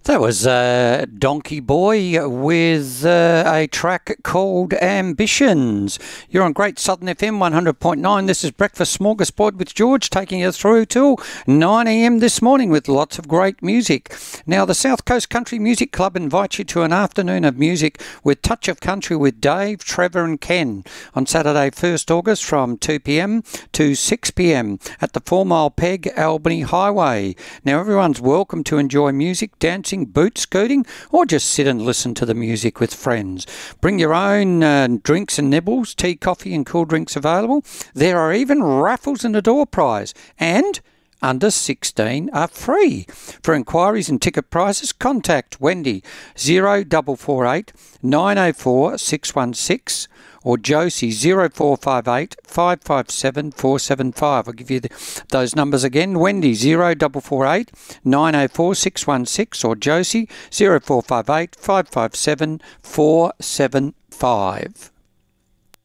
That was Donkey Boy with a track called Ambitions. You're on Great Southern FM 100.9. This is Breakfast Smorgasbord with George, taking you through till 9 a.m. this morning with lots of great music. Now, the South Coast Country Music Club invites you to an afternoon of music with Touch of Country with Dave, Trevor and Ken on Saturday 1st August from 2 p.m. to 6 p.m. at the 4 Mile Peg Albany Highway. Now, everyone's welcome to enjoy music, dancing, boot scooting, or just sit and listen to the music with friends. Bring your own drinks and nibbles, tea, coffee and cool drinks available. There are even raffles and a door prize, and under 16 are free. For inquiries and ticket prices, contact Wendy 0448 904 616 or Josie 0458 557 475. I'll give you those numbers again. Wendy 0448 904 616 or Josie 0458 557 475.